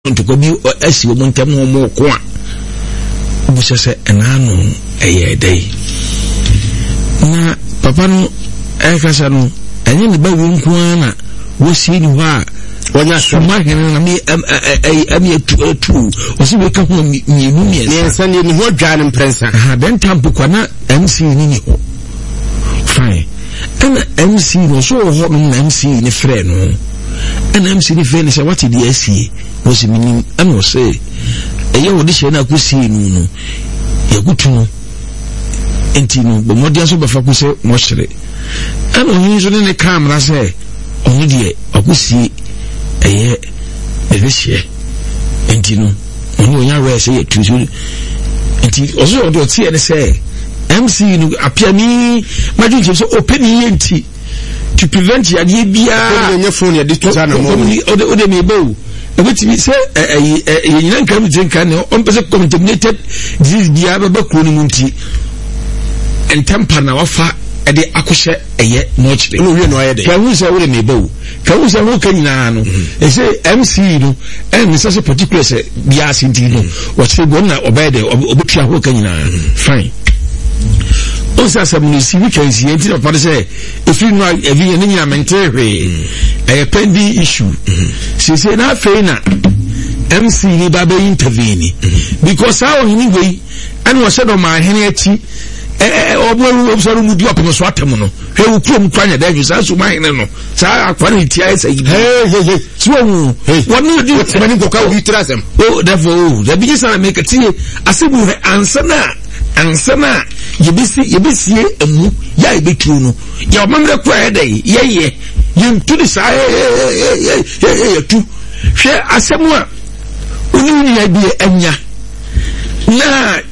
ntoko bi asi wo ntam mo ko a bu sese enano eye dai na papa no kasa no enye ne ba wonku ana wo si ni ho a wonya soma hene na me ami atu o si be ka ho mi ensa ni ho dwane mprensa ha den tampo kwa na MC ni ho fine and MC no so ho no MC ni frɛ no and MC ni frɛ ni say what did you see was meaning and was say eye wo de hye na akosi no yagutu no enti no bo modi aso befa ko se mo hyere and ohun so ne camera say ohun de akosi eye ehye enti no ohun onya we say yetu enti oso o de tie ne say MC no apiani majunje so open enti to prevent yade bia onye phone ya digital na mo o de me bo ebetimi se yina nkan mtinka ne on pese contaminated disease bia ba kro ni munti entampa na wafa ede akohye eye mochire no wie no ayede ka hu se wo de me bo ka hu se wo kanyina no e se MC no en se so particular se bia sinti no wo se go na obede obetua ho kanyina fine osa samunisi we can see enti papa say if you know evi ni na mentere a pending issue say na fe na MC ni baba intervene because how he way and was said on my hen achi obo so mu di opon so atem no he wo krom kwanya da ju sa so my hen no sa akwa ni tia say hey so what no do what many go ka we trasem oh therefore the biggest make it asebu ansana yebisi emu ya ebetu no ya omamre kwa dey ye yintu di sa tu hwe asemu a oni ya bi anya na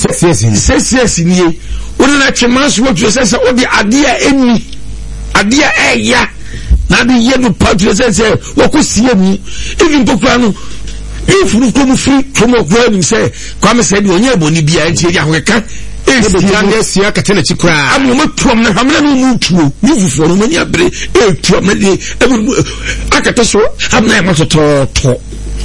sesi ni oni na chemanso wo tu sesa odi ade a eni ade a eya na de ye no pa tu sesa wo ko sie mu even pokura no ifuru komu free komu kwa ni say kwame said onye boni bia enti ya hweka esi akatena chikra amu matrom na hamna no mutuo yufufu no mani abre etuo me de akata so hamna ya matoto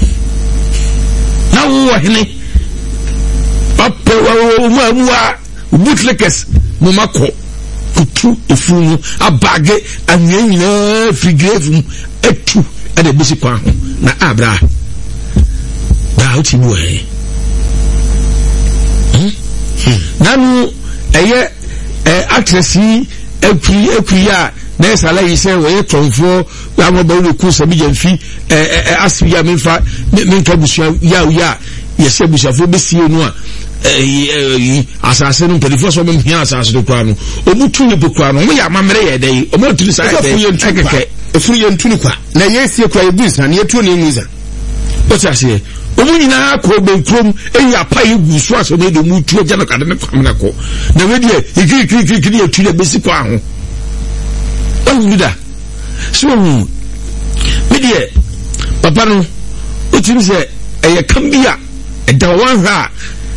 na wo hene papa wa muwa butlekes mumako kutu efunu abage anyanyina figrevu etu ade bisi kwa ho na abra da uti buwe nanu eye actress ekuya na esala yi se we tonfo amoba le ku se bijamfi asbiya menfa menka busia ya yese busiafo besie no a asase no telefo so mem hia asase do kwa no omutu ne bokwa no mo ya mamre ye dai omutu sa ye efuru ye ntuni kwa na yesie kwa ebusa na yetu ne muza otase omunyi na ko benkrom eya pai gu so aso me do mutu agya na kade ne kwamna ko na we die ikiri etu ne besi kwa ho onwuda so me die papa no otimi se eye kambia edawan ha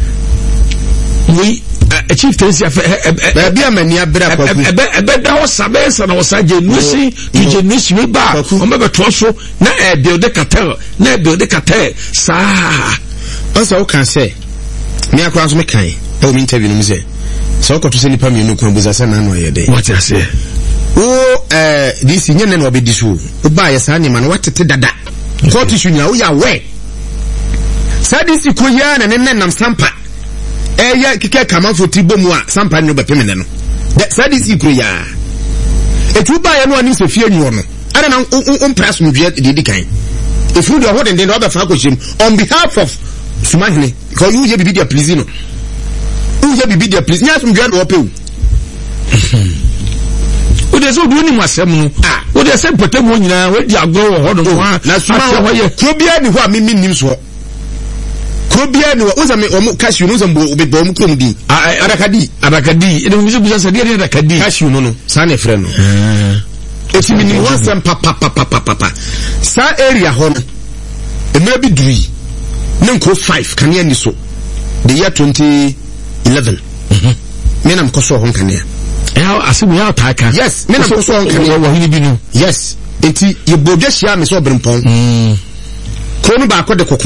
we a chieftaincy be amani abra kwa ebe da ho sabe sa na wosaje nusi tuje nusi we ba o me beto so na build the cartel sa also can say me akwa so me kan e o me interview no say so ko to say nipa me no kwa buza say na no ye dey what you say this nyene na obedi so o ba ye sa ni ma no watete dada court issue nya o ya we sa this ko ya na ne nam sampa eya kike kama foti bomu a sampa no bepemene no sa this ko ya etu ba ye no ani se fie nwo no ana na press mu de kan if you do what and then other faculty on behalf of Sumahine because you be there please no you be there please nya sum dwa do opew o de so do ni masem no o de se potem nyina we di agro ho do na Suma ye krobia ni ho a mimi nim so krobia ni wo zame o cashew no zambo be bo mu krom di arakadi ene mu buza sa di arakadi cashew no sa na frɛ no eti mini wasem papa sa area ho no emre bi dui ne nko 5 kan ya ni so the year 2011 me nam ko so ho kan ya asibu ya taka yes me nam ko so ho kan ya wo hini bi no yes enti ye bodwe hia me so brempon ko no ba ko de kokko